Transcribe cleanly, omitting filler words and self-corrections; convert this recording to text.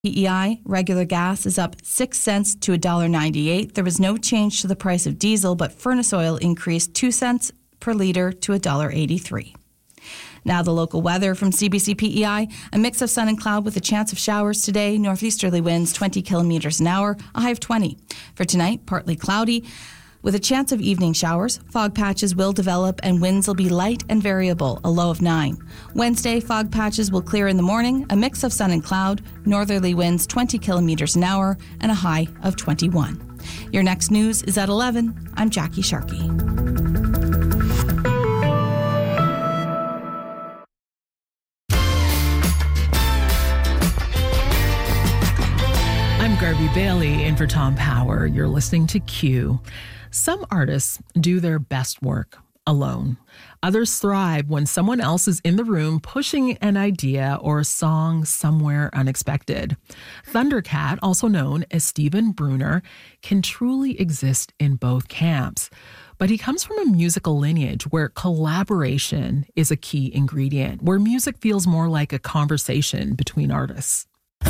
PEI, regular gas is up 6 cents to $1.98. There was no change to the price of diesel, but furnace oil increased 2 cents per liter to $1.83. Now the local weather from CBC PEI, a mix of sun and cloud with a chance of showers today, northeasterly winds 20 kilometers an hour, a high of 20. For tonight, partly cloudy with a chance of evening showers. Fog patches will develop and winds will be light and variable, a low of 9. Wednesday, fog patches will clear in the morning, a mix of sun and cloud, northerly winds 20 kilometers an hour, and a high of 21. Your next news is at 11. I'm Jackie Sharkey. Garvey Bailey in for Tom Power. You're listening to Q. Some artists do their best work alone. Others thrive when someone else is in the room pushing an idea or a song somewhere unexpected. Thundercat, also known as Stephen Bruner, can truly exist in both camps. But he comes from a musical lineage where collaboration is a key ingredient, where music feels more like a conversation between artists.